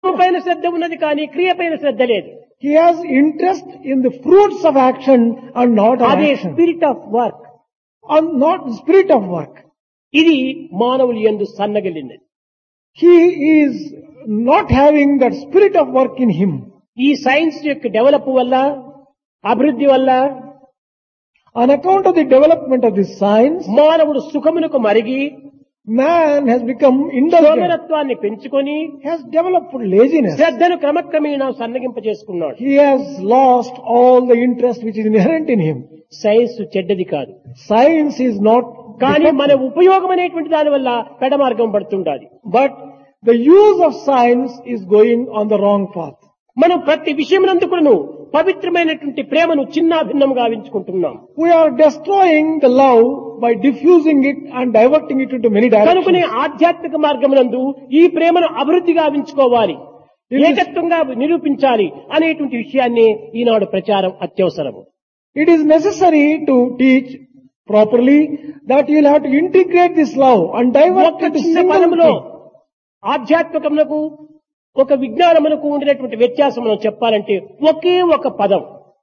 పైన శ్రద్ధ ఉన్నది కానీ క్రియ పైన శ్రద్ధ లేదు. He has interest in the fruits of action and not of అదే action. Spirit of work. And not the spirit of work. ఇది మానవులు యందు సన్నగిల్లినది. He is not having that spirit of work in him. ఈ science యొక్క develop వల్ల, అభివృద్ధి వల్ల On account of the development of this science, మానవుడు సుఖమునకు మరిగి man has become indulgent, సోమరత్వాన్ని పెంచుకొని has developed laziness. శ్రద్ధను క్రమక్రమేణా సన్నగింపజేసుకున్నాడు. He has lost all the interest which is inherent in him. Science చెడ్డది కాదు, Science is not, కానీ మన ఉపయోగం అనేటువంటి దాని వల్ల పెడమార్గం పడుతుండాలి. but the use of science is going on the wrong path. మనం ప్రతి విషయమునందు కూడాను పవిత్రమైనటువంటి ప్రేమను చిన్నాభిన్నంగా గావించుకుంటున్నాం. We are destroying the love by diffusing it and diverting it into many కనుకనే directions. ఆధ్యాత్మిక మార్గమునందు ఈ ప్రేమను అభివృద్ధి గావించుకోవాలి, ఏకత్వంగా నిరూపించాలి అనేటువంటి విషయాన్ని ఈనాడు ప్రచారం అత్యవసరము. It is necessary to teach properly that you will have to integrate this love and divert ఒక్క it to చిన్న single పదములో thing. ఆధ్యాత్మికమునకు ఒక విజ్ఞానమునకు ఉండినటువంటి వ్యత్యాసం మనం చెప్పాలంటే ఒకే ఒక పదం.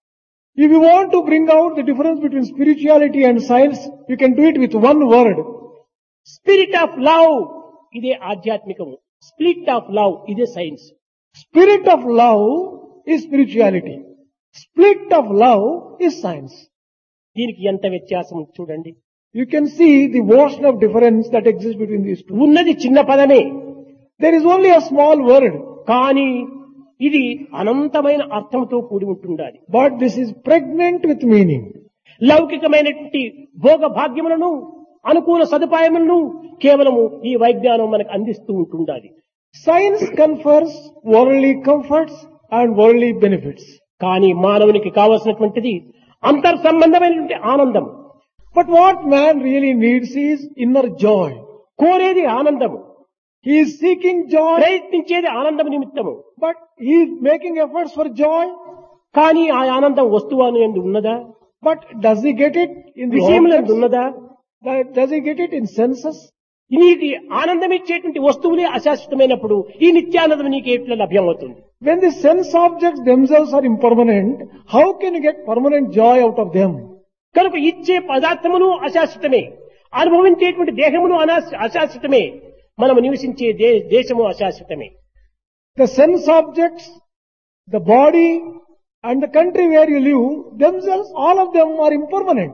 If you want to bring out the difference between spirituality and science, you can do it with one word. Spirit of love ఇదే ఆధ్యాత్మికము, స్పిరిట్ ఆఫ్ లవ్ ఇదే science. Spirit of love is spirituality. Split of love is science. దీనికి ఎంత వ్యత్యాసం చూడండి. You can see the ocean of difference that exists between these two. ఉన్నది చిన్న పదమే, There is only a small word, కానీ ఇది అనంతమైన అర్థంతో కూడి ఉంటుండాలి. but this is pregnant with meaning. లౌకికమైనటువంటి భోగ భాగ్యములను, అనుకూల సదుపాయములను కేవలము ఈ వైజ్ఞానం మనకు అందిస్తూ ఉంటుండాలి. Science confers worldly comforts and worldly benefits. కానీ మానవునికి కావలసినటువంటిది అంతర్ సంబంధమైనటువంటి ఆనందం. But what man really needs is inner joy. కోరేది ఆనందము, He is seeking joy, ప్రయత్నించేది ఆనందం నిమిత్తము. but he is making efforts for joy. కానీ ఆ ఆనందం వస్తువు అని ఉన్నదా, But does he get it in the విషయములందు objects? ఉన్నదా? Does he get it in senses? నీకు ఆనందం ఇచ్చేటువంటి వస్తువులే అశాశ్వతమైనప్పుడు ఈ నిత్యానందం నీకు ఎట్లా లభ్యమవుతుంది? When the sense objects themselves are impermanent, how can you get permanent joy out of them? కనుక ఇచ్చే పదార్థమును అశాశ్వతమే, అనుభవించేటువంటి దేహమును అశాశ్వతమే, మనము నివసించే దేశము అశాశ్వతమే. The sense objects, the body, and the country where you live, themselves, all of them are impermanent.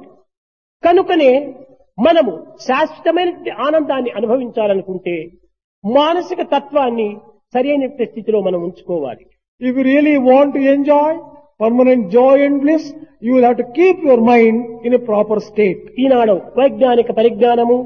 కనుకనే మనము శాశ్వతమైన ఆనందాన్ని అనుభవించాలనుకుంటే మానసిక తత్వాన్ని సరైన స్థితిలో మనం ఉంచుకోవాలి. If you really want to enjoy permanent joy and bliss, you will have to keep your mind in a proper state. ఈనాడు వైజ్ఞానిక పరిజ్ఞానము,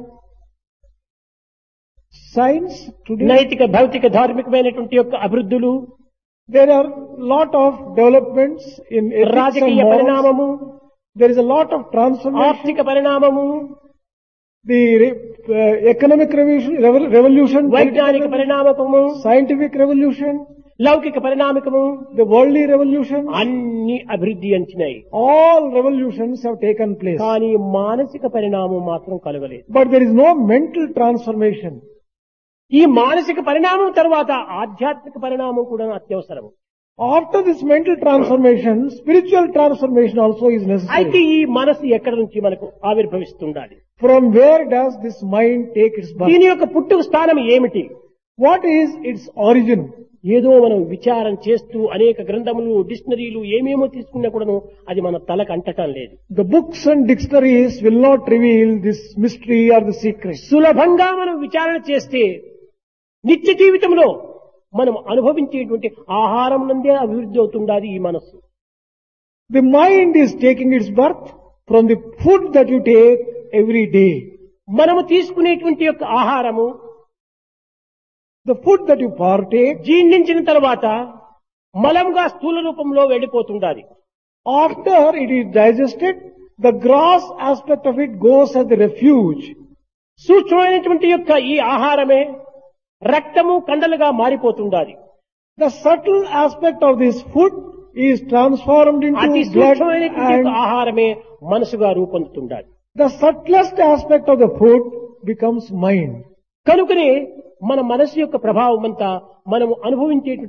Science today, నైతిక భౌతిక ధార్మికమైనటువంటి యొక్క అభివృద్ధులు, there are lot of developments in ethics and రాజకీయ morals. పరిణామము, There is a lot of transformation. ఆర్థిక పరిణామము, The economic revolution, వైజ్ఞానిక పరిణామకము, scientific revolution, లౌకిక పరిణామకము, the worldly revolution, అన్ని అభివృద్ధి అంచినాయి. all revolutions have taken place. కానీ మానసిక పరిణామం మాత్రం కలగలేదు. But there is no mental transformation. ఈ మానసిక పరిణామం తర్వాత ఆధ్యాత్మిక పరిణామం కూడా అత్యవసరం. After this mental transformation, spiritual transformation also is అయితే necessary. ఈ మనసు ఎక్కడి నుంచి మనకు ఆవిర్భవిస్తుండాలి? From where does this mind take its birth? దీని యొక్క పుట్టుక స్థానం ఏమిటి? What is its origin? ఏదో మనం విచారం చేస్తూ అనేక గ్రంథములు, డిక్షనరీలు ఏమేమో తీసుకున్నా కూడాను అది మన తలకు అంటటం లేదు. The books and dictionaries will not reveal this mystery or the secret. సులభంగా మనం విచారణ చేస్తే నిత్య జీవితంలో మనం అనుభవించేటువంటి ఆహారం నందే అభివృద్ధి అవుతుండాలి ఈ మనస్సు. The mind is taking its birth from the food that you take every day. మనము తీసుకునేటువంటి యొక్క ఆహారము The food that you partake, జీర్ణించిన తర్వాత మలంగా స్థూల రూపంలో వెళ్ళిపోతుండాలి. after it is digested, the gross aspect of it goes as the refuge. సూక్ష్మమైనటువంటి యొక్క ఈ ఆహారమే రక్తము కండలుగా మారిపోతుండాలి. The subtle aspect of this food is transformed అతి into blood, సూక్ష్మమైనటువంటి యొక్క and ఆహారమే మనసుగా రూపొందుతుండాలి. the subtlest aspect of the food becomes mind. కనుకనే మన మనసు యొక్క ప్రభావం అంతా మనము అనుభవించేటువంటి